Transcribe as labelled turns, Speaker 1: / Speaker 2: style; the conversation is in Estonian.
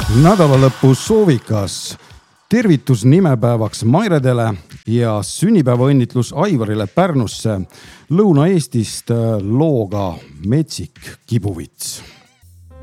Speaker 1: Nädalalõpu soovikas tervitus nimepäevaks Mairedele ja sünnipäevaõnnitlus Aivarile Pärnusse Lõuna-Eestist looga Metsik kibuvits.